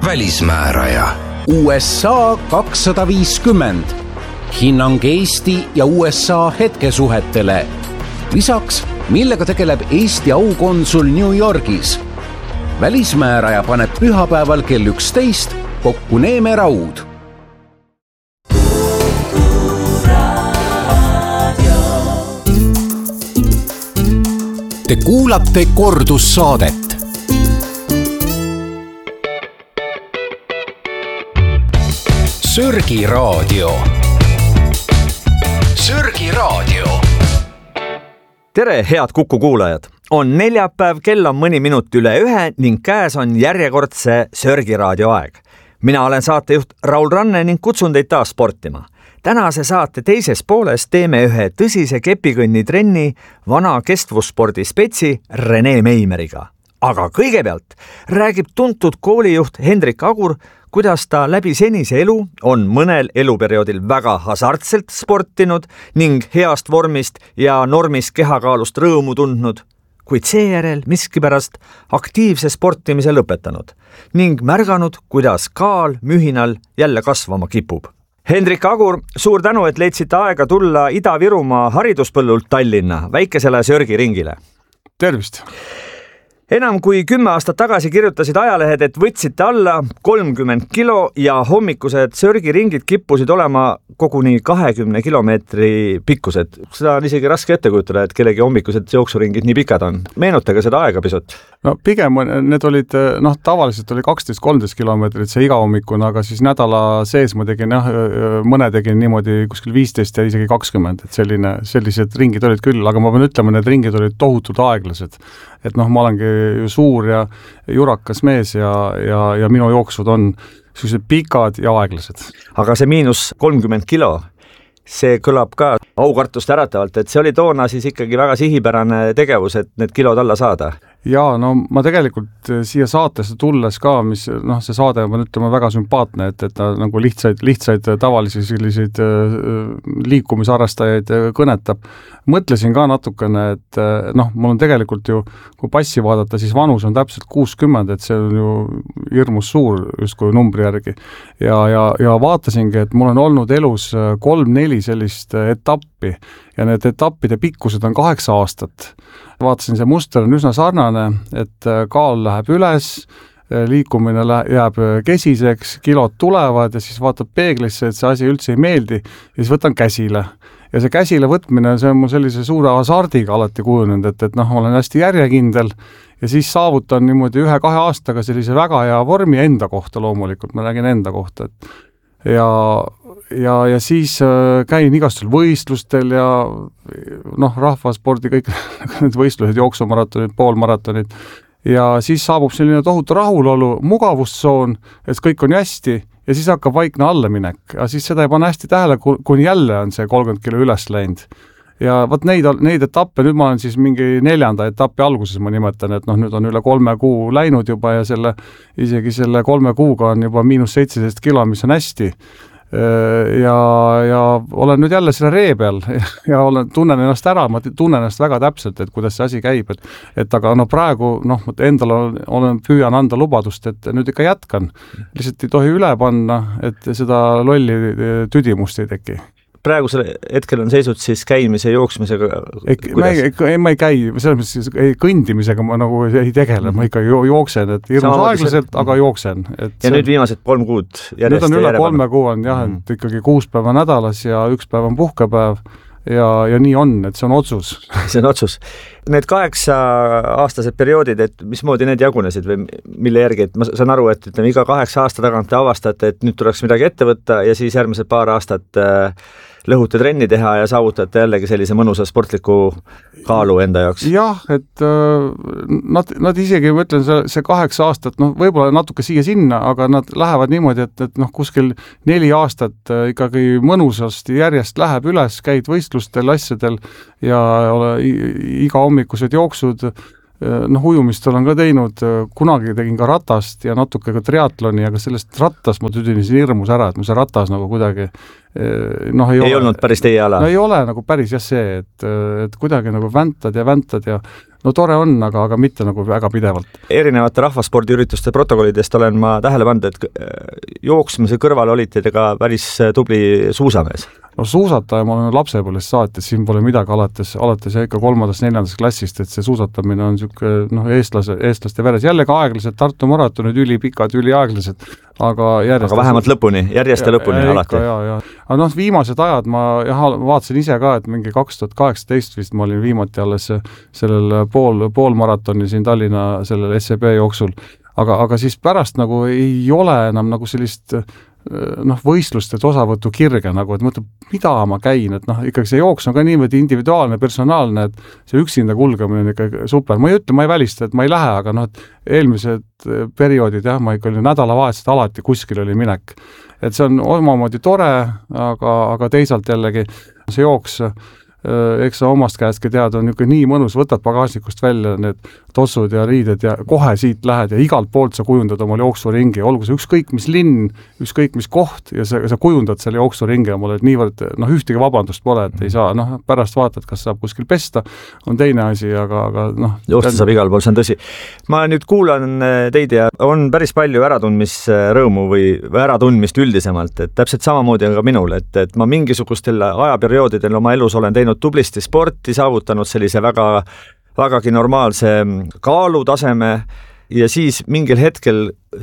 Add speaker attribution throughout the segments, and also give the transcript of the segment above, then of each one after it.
Speaker 1: välismääraja.
Speaker 2: USA 250. Hinnang Eesti ja USA hetkesuhetele. Lisaks, millega tegeleb Eesti aukonsul New Yorgis. Välismääraja paneb pühapäeval kell 11 kokku Neeme Raud. Te kuulate kordussaadet. Sörgi raadio. Sörgi raadio.
Speaker 3: Tere, head Kuku kuulajad! On neljapäev, kell on mõni minut üle 1 ning käes on järjekordse Sörgi raadio aeg. Mina olen saatejuht Raul Ranne ning kutsun teid taas sportima. Tänase saate teises pooles teeme ühe tõsise kepikõnnitrenni vana kestvusspordi spetsi Rene Meimeriga. Aga kõigepealt räägib tuntud koolijuht Hendrik Agur, kuidas ta läbi senise elu on mõnel eluperioodil väga hasartselt sportinud ning heast vormist ja normist kehakaalust rõõmu tundnud, kuid seejärel miskipärast aktiivse sportimise lõpetanud ning märganud, kuidas kaal mühinal jälle kasvama kipub. Hendrik Agur, suur tänu, et leidsite aega tulla Ida-Virumaa hariduspõllult Tallinna väikesele Sörgi ringile.
Speaker 4: Tervist!
Speaker 3: Enam kui 10 aastat tagasi kirjutasid ajalehed, et võtsite alla 30 kilo ja hommikused Sörgi ringid kippusid olema koguni 20 kilomeetri pikkused. Seda on isegi raske ette kujutada, et kellegi hommikused jooksuringid nii pikad on. Meenutage seda aega pisut.
Speaker 4: No pigem need olid, tavaliselt oli 12-13 kilomeetrit see iga hommikune, aga siis nädala sees ma tegin, mõne tegin niimoodi kuskil 15 ja isegi 20, et sellised ringid olid küll, aga ma pean ütlema, need ringid olid tohutult aeglased. Et ma olengi ju suur ja jurakas mees ja minu jooksud on sellised pikad ja aeglased.
Speaker 3: Aga see -30 kilo, see kõlab ka aukartust äratavalt, et see oli toona siis ikkagi väga sihipärane tegevus, et need kilod alla saada.
Speaker 4: Jaa, no ma tegelikult siia saatesse tulles ka, mis see saade on ütlema väga sümpaatne, et ta nagu lihtsaid tavalisi selliseid liikumisarrastajaid kõnetab. Mõtlesin ka natukene, et mul on tegelikult ju, kui passi vaadata, siis vanus on täpselt 60, et see on ju hirmus suur justkui numbri järgi. Ja vaatasingi, et mul on olnud elus 3-4 sellist etappi ja need etappide pikkused on 8 aastat. Vaatasin, see muster on üsna sarnane, et kaal läheb üles, liikumine jääb kesiseks, kilod tulevad ja siis vaatab peeglisse, et see asi üldse ei meeldi ja siis võtan käsile. Ja see käsile võtmine, see on mul sellise suure hasardiga alati kujunenud, et olen hästi järjekindel ja siis saavutan niimoodi 1-2 aastaga sellise väga hea vormi enda kohta loomulikult, ma räägin enda kohta, ja siis käin igastel võistlustel ja rahvaspordi kõik need võistlused, jooksumaratonid, poolmaratonid ja siis saabub selline tohutu rahulolu, mugavustsoon, et kõik on hästi ja siis hakkab vaikne allaminek ja siis seda ei pane hästi tähele, kuni jälle on see 30 kilo üles läinud. Ja võt neid etappe, nüüd ma olen siis mingi 4. etapi alguses, ma nimetan, et nüüd on üle 3 kuu läinud juba ja isegi selle 3 kuuga on juba -17 kilo, mis on hästi. Ja olen nüüd jälle selle ree peal ja tunnen ennast ära, ma tunnen ennast väga täpselt, et kuidas see asi käib, et aga praegu endal püüan anda lubadust, et nüüd ikka jätkan. Lihtsalt ei tohi üle panna, et seda lolli tüdimust ei teki.
Speaker 3: Praegusel hetkel on seisud siis käimise ja jooksmisega?
Speaker 4: Ma ei käi, selles mõttes kõndimisega ma nagu ei tegele, ma ikka jooksen, et hirmus aeglaselt, aga jooksen.
Speaker 3: Ja nüüd viimased 3 kuud järjest?
Speaker 4: Nüüd on üle 3 kuu on jah, et ikkagi 6 päeva nädalas ja 1 päev on puhkepäev ja nii on, et see on otsus.
Speaker 3: See on otsus. Need 8-aastased perioodid, et mismoodi need jagunesid või mille järgi, et ma saan aru, et iga 8 aasta tagant te avastate, et nüüd tuleks midagi ette võtta ja siis järgmised paar aastat lõhute trenni teha ja saavutate jällegi sellise mõnusa sportliku kaalu enda jaoks.
Speaker 4: Jah, et nad isegi, ma ütlen, see 8 aastat, võib-olla natuke siia-sinna, aga nad lähevad niimoodi, et kuskil 4 aastat ikkagi mõnusasti järjest läheb üles, käid võistlustel, asjadel ja iga hommikused jooksud, ujumist olen ka teinud, kunagi tegin ka ratast ja natuke ka triatloni, aga sellest ratast ma tüdinisin hirmus ära, et mu see ratas nagu kuidagi
Speaker 3: ei olnud päris teie ala?
Speaker 4: No ei ole nagu päris jah see, et kuidagi nagu väntad ja no tore on, aga mitte nagu väga pidevalt.
Speaker 3: Erinevate rahvaspordiürituste protokollidest olen ma tähele pannud, et jooksmise kõrval olite te ka päris tubli suusamees.
Speaker 4: No suusataja ma olen lapsepõlvest saati, siin pole midagi alates ikka 3.-4. klassist, et see suusatamine on niisugune eestlaste veres. Jällegi aeglased, Tartu maratonid ülipikad, üliaeglased, aga
Speaker 3: vähemalt lõpuni, järjeste lõpuni alati.
Speaker 4: Aga viimased ajad ma vaatasin ise ka, et mingi 2018 vist ma olin viimati alles sellel poolmaratoni siin Tallinna sellel SEB jooksul, aga siis pärast nagu ei ole enam nagu sellist võistlustelt osavõttu kirge nagu, et mõtleb, mida ma käin, et ikkagi see jooks on ka niimoodi individuaalne, personaalne, et see üksinda kulgemine on ikka super. Ma ei ütle, ma ei välista, et ma ei lähe, aga et eelmised perioodid, ma ikka olin nädalavahetused alati kuskil oli minek. Et see on omamoodi tore, aga teisalt jällegi see jooks, eks sa omast käestki tead, on nii mõnus, võtad pagasnikust välja need tossud ja riided ja kohe siit lähed ja igalt poolt sa kujundad oma jooksuringi, olgu see ükskõik mis linn, ükskõik mis koht ja sa kujundad selle jooksuringi ja mul niivõrd, ühtegi vabandust pole, et ei saa, pärast vaatad, kas saab kuskil pesta, on teine asi, aga
Speaker 3: joosta saab igal pool, see on tõsi. Ma nüüd kuulan teid ja on päris palju äratundmisrõõmu või äratundmist üldisemalt, et täpselt samamoodi on ka minul, et ma mingisugustel ajaperioodidel oma elus olen teinud tublisti sporti, saavutanud sellise vägagi normaalse kaalutaseme ja siis mingil hetkel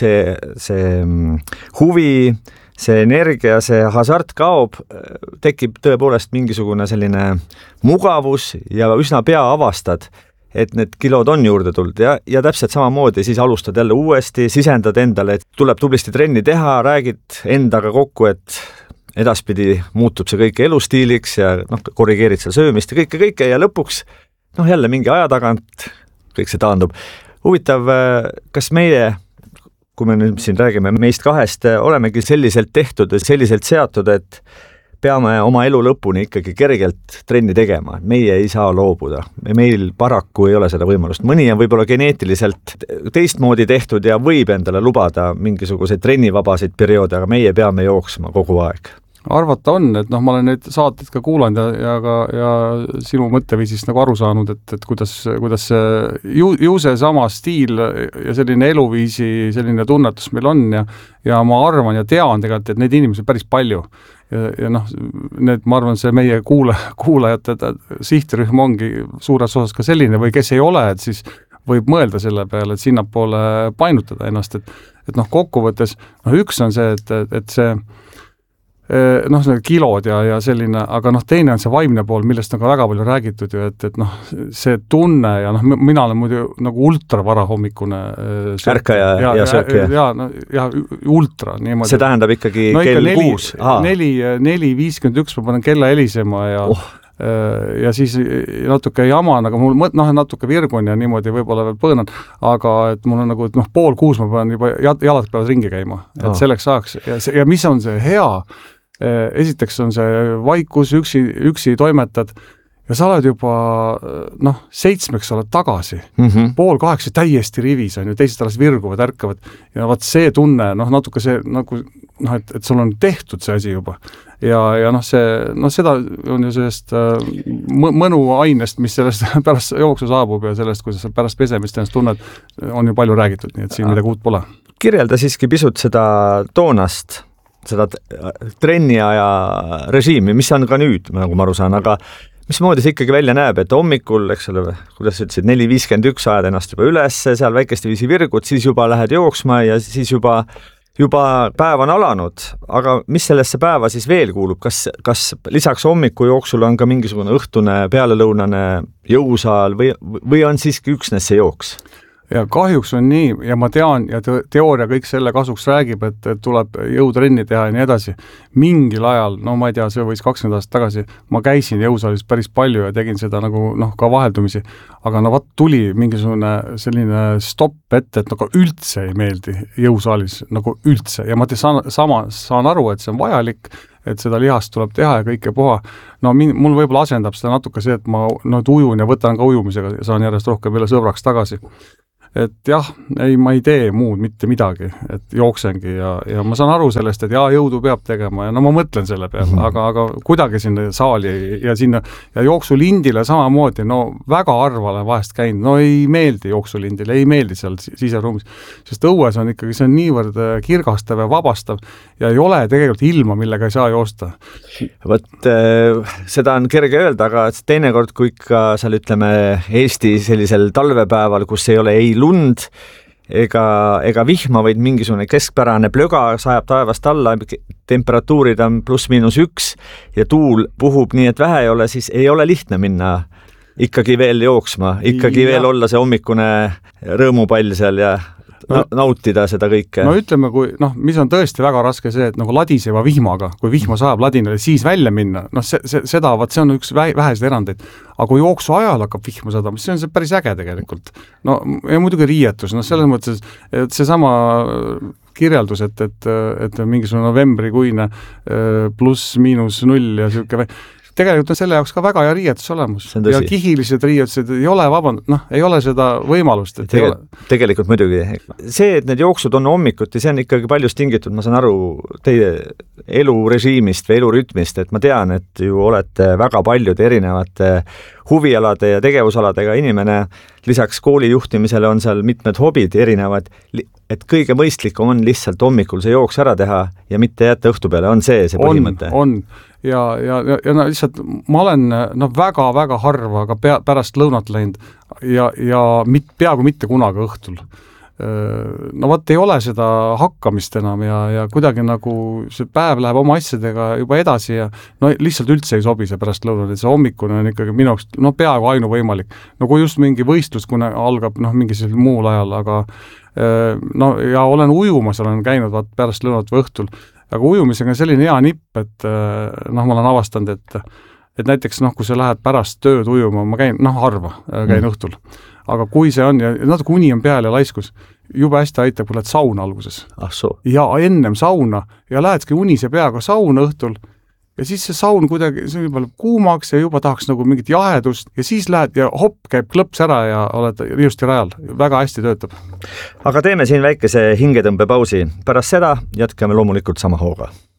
Speaker 3: see huvi, see energia, see hasart kaob, tekib tõepoolest mingisugune selline mugavus ja üsna pea avastad, et need kilod on juurde tulnud ja täpselt samamoodi siis alustad jälle uuesti, sisendad endale, et tuleb tublisti trenni teha, räägid endaga kokku, et edaspidi muutub see kõik elustiiliks ja korrigeerid seal söömist ja kõike ja lõpuks jälle mingi aja tagant kõik see taandub. Huvitav, kas meie, kui me nüüd siin räägime meist kahest, olemegi selliselt tehtud, selliselt seatud, et peame oma elu lõpuni ikkagi kergelt trenni tegema. Meie ei saa loobuda. Meil paraku ei ole seda võimalust. Mõni on võib-olla geneetiliselt teistmoodi tehtud ja võib endale lubada mingisuguseid trennivabasid perioode, aga meie peame jooksma kogu aeg.
Speaker 4: Arvata on, et ma olen neid saateid ka kuulanud ja sinu mõtteviisist nagu aru saanud, et kuidas ju see sama stiil ja selline eluviisi, selline tunnetus meil on ja ma arvan ja tean tegelikult, et neid inimesi päris palju. Ja need, ma arvan, see meie kuulajate sihtrühm ongi suures osas ka selline või kes ei ole, et siis võib mõelda selle peale, et sinnapoole painutada ennast, et kokkuvõttes, üks on see, et see kilod ja selline, aga teine on see vaimne pool, millest on ka väga palju räägitud ju, et see tunne ja mina olen muidu nagu ultra varahommikune
Speaker 3: ärkaja ja söökja.
Speaker 4: Ja ultra. Niimoodi.
Speaker 3: See tähendab ikkagi kell 6?
Speaker 4: 4:51 ma panen kella helisema ja siis natuke jaman, aga mul natuke virgun ja niimoodi võib-olla veel põõnan, aga et mul on nagu, et 5:30 ma pean juba, jalad peavad ringi käima, et selleks saaks ja mis on see hea, esiteks on see vaikus, üksi toimetad ja sa oled juba 7 oled tagasi, 7:30 täiesti rivis on ju, teised alles virguvad, ärkavad ja vaat see tunne, natuke see nagu, et sul on tehtud see asi juba ja seda on ju sellest mõnu ainest, mis sellest pärast jooksu saabub ja sellest, kuidas sa pärast pesemist ennast tunned, on ju palju räägitud, nii et siin midagi uut pole.
Speaker 3: Kirjelda siiski pisut seda toonast, seda trenniaja režiimi, mis on ka nüüd, nagu ma aru saan, aga mismoodi see ikkagi välja näeb, et hommikul, eks ole, kuidas sa ütlesid, 4:51 ajad ennast juba üles, seal väikeste viisi virgud, siis juba lähed jooksma ja siis juba päev on alanud, aga mis sellesse päeva siis veel kuulub? Kas lisaks hommiku jooksul on ka mingisugune õhtune pealelõunane jõusaal või on siiski üksnes see jooks?
Speaker 4: Ja kahjuks on nii ja ma tean ja teooria kõik selle kasuks räägib, et tuleb jõutrenni teha ja nii edasi. Mingil ajal, ma ei tea, see võis 20 aastat tagasi, ma käisin jõusaalis päris palju ja tegin seda nagu ka vaheldumisi, aga tuli mingisugune selline stopp ette, et nagu üldse ei meeldi jõusaalis, nagu üldse ja ma saan aru, et see on vajalik, et seda lihast tuleb teha ja kõike puha. Mul võib-olla asendab seda natuke see, et ma ujun ja võtan ka ujumisega ja saan järjest rohkem veel sõbraks tagasi. et jah, ei, ma ei tee muud mitte midagi, et jooksengi ja ma saan aru sellest, et jõudu peab tegema ja no ma mõtlen selle peale, aga kuidagi sinna saali ja sinna ja jooksulindile samamoodi, no väga harva olen vahest käinud, no ei meeldi jooksulindile, ei meeldi seal siseruumis, sest õues on ikkagi, see on niivõrd kirgastav ja vabastav ja ei ole tegelikult ilma, millega ei saa joosta.
Speaker 3: Võt, seda on kerge öelda, aga teinekord, kui ikka seal ütleme Eesti sellisel talvepäeval, kus ei ole ei lund ega vihma, vaid mingisugune keskpärane plöga sajab taevast alla, temperatuurid on +-1 ja tuul puhub nii, et vähe ei ole, siis ei ole lihtne minna ikkagi veel jooksma, ikkagi veel olla see hommikune rõõmupall seal ja nautida seda kõike.
Speaker 4: No ütleme, kui, mis on tõesti väga raske see, et nagu ladiseva vihmaga, kui vihma sajab ladinale, siis välja minna, see on üks väheseid erandeid, aga kui jooksu ajal hakkab vihma sadama, see on see päris äge tegelikult. No ja muidugi riietus, selles mõttes, et see sama kirjeldus, et mingisugune novembrikuine +-0 ja siuke tegelikult on selle jaoks ka väga hea riietus olemas. Ja kihilised riietused ei ole ei ole seda võimalust. Et
Speaker 3: tegelikult muidugi. See, et need jooksud on hommikuti, see on ikkagi paljust tingitud, ma saan aru teie elurežiimist või elurütmist, et ma tean, et ju olete väga paljude erinevate huvialade ja tegevusaladega inimene, lisaks kooli juhtimisele on seal mitmed hobid erinevad, et kõige mõistlikum on lihtsalt hommikul see jooks ära teha ja mitte jätta õhtu peale, on see põhimõte?
Speaker 4: On. Ja lihtsalt ma olen väga-väga harva aga pärast lõunat läinud ja peaaegu mitte kunagi õhtul. No vot ei ole seda hakkamist enam ja kuidagi nagu see päev läheb oma asjadega juba edasi ja lihtsalt üldse ei sobi see pärast lõunat, et see hommikune on ikkagi minu jaoks peaaegu ainuvõimalik. No kui just mingi võistlus, kui algab mingisugusel muul ajal, aga ja olen ujumas, olen käinud pärast lõunat või õhtul, aga ujumisega on selline hea nipp, et ma olen avastanud, et näiteks kui sa lähed pärast tööd ujuma, ma käin, harva käin õhtul, aga kui see on ja natuke uni on peal ja laiskus, jube hästi aitab, kui lähed sauna alguses. Ja ennem sauna ja lähedki unise peaga sauna õhtul ja siis see saun kuidagi, see juba kuumaks ja juba tahaks nagu mingit jahedust ja siis lähed ja hopp, käib klõps ära ja oled riiusti rajal. Väga hästi töötab.
Speaker 3: Aga teeme siin väikese hingetõmbepausi. Pärast seda jätkame loomulikult sama hooga.